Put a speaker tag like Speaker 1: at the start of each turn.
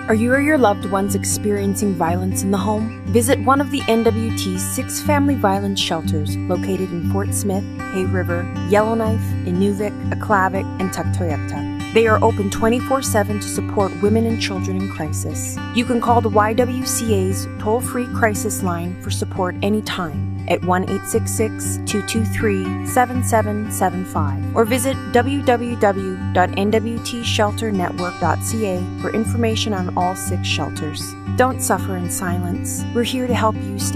Speaker 1: Are you or your loved ones experiencing violence in the home? Visit one of the NWT's 6 family violence shelters located in Fort Smith, Hay River, Yellowknife, Inuvik, Aklavik, and Tuktoyaktuk. They are open 24/7 to support women and children in crisis. You can call the YWCA's toll-free crisis line for support anytime at 1-866-223-7775 or visit www.nwtshelternetwork.ca for information on all 6 shelters. Don't suffer in silence. We're here to help you stay